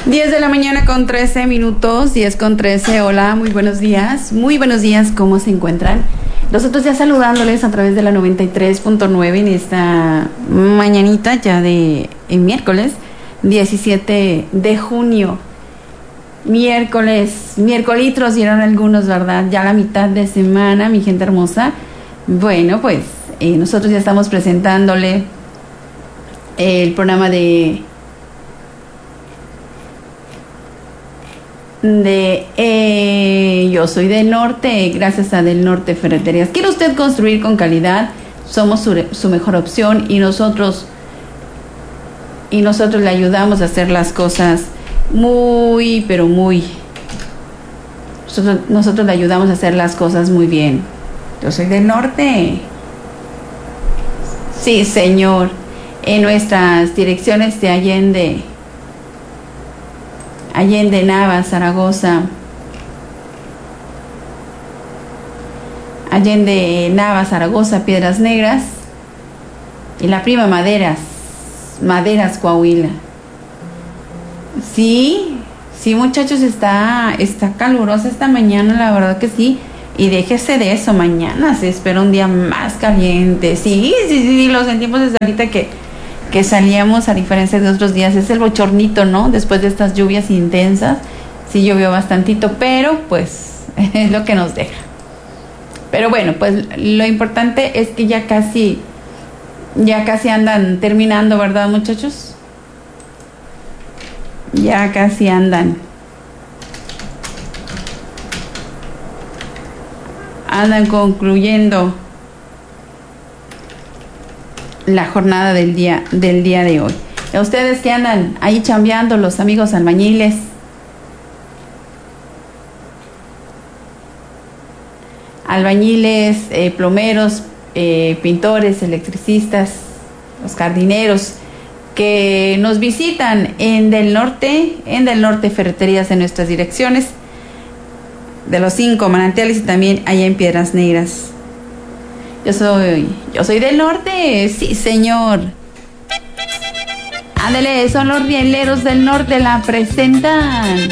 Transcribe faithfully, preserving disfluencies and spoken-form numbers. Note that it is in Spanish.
diez de la mañana con trece minutos, diez con trece. Hola, muy buenos días. Muy buenos días, ¿cómo se encuentran? Nosotros ya saludándoles a través de la noventa y tres punto nueve en esta mañanita ya de eh, miércoles diecisiete de junio. Miércoles, miércolitros dieron algunos, ¿verdad? Ya la mitad de semana, mi gente hermosa. Bueno, pues eh, nosotros ya estamos presentándole el programa de de eh, Yo Soy del Norte, gracias a Del Norte Ferreterías. ¿Quiere usted construir con calidad? Somos su, su mejor opción y nosotros y nosotros le ayudamos a hacer las cosas muy, pero muy nosotros, nosotros le ayudamos a hacer las cosas muy bien. Yo soy del norte. Sí, señor. En nuestras direcciones de Allende Allende, Navas, Zaragoza, Allende, Navas, Zaragoza, Piedras Negras y La Prima Maderas, Maderas, Coahuila. Sí, sí, muchachos, está, está calurosa esta mañana, la verdad que sí. Y déjese de eso, mañana se espera un día más caliente. Sí, sí, sí, lo sentimos desde ahorita que que salíamos, a diferencia de otros días. Es el bochornito, ¿no? Después de estas lluvias intensas, sí llovió bastantito, pero pues es lo que nos deja. Pero bueno, pues lo importante es que ya casi, ya casi andan terminando, ¿verdad, muchachos? Ya casi andan. Andan concluyendo la jornada del día del día de hoy. A ustedes que andan ahí chambeando, los amigos albañiles, albañiles, eh, plomeros, eh, pintores, electricistas, los jardineros que nos visitan en Del Norte, en Del Norte Ferreterías, en nuestras direcciones de los cinco manantiales y también allá en Piedras Negras. Yo soy, yo soy del norte, sí señor. Ándele, son los rieleros del norte, la presentan.